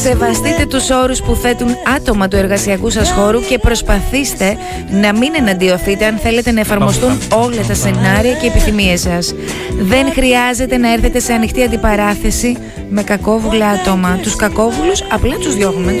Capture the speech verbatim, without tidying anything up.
Σεβαστείτε τους όρους που θέτουν άτομα του εργασιακού σας χώρου και προσπαθήστε να μην εναντιωθείτε αν θέλετε να εφαρμοστούν όλα τα σενάρια και οι επιθυμίες σας. Δεν χρειάζεται να έρθετε σε ανοιχτή αντιπαράθεση με κακόβουλα άτομα. Τους κακόβουλους απλά τους διώχνουμε.